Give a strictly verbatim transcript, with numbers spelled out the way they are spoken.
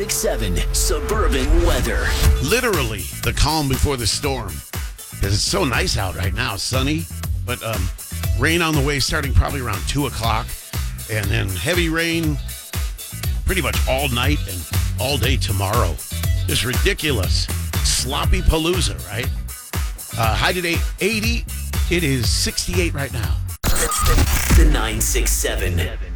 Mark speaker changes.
Speaker 1: six seven Suburban Weather.
Speaker 2: Literally the calm before the storm. Because it's so nice out right now, sunny, but um, rain on the way starting probably around two o'clock. And then heavy rain pretty much all night and all day tomorrow. Just ridiculous. Sloppy palooza, right? Uh, high today, eighty. It is sixty-eight right now.
Speaker 1: The nine six seven.